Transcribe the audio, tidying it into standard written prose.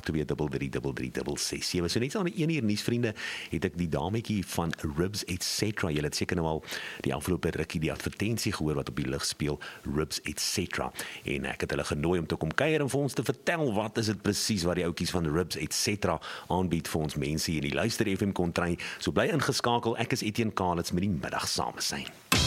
0828333367. So net aan 1 uur nuus, vriende, het ek die dametjie van Ribs Etc. Julle het seker nou al die afgelope rukkie die advertensie gehoor wat op die lig speel, Ribs Etc. En ek het hulle genooi om te kom kuier en vir ons te vertel wat is dit presies wat die ouetjies van Ribs Etc. aanbied vir ons mense hier in die Luister FM kontry. So bly ingeskakel, ek is Etienne Kalitz met die middagsamesyn.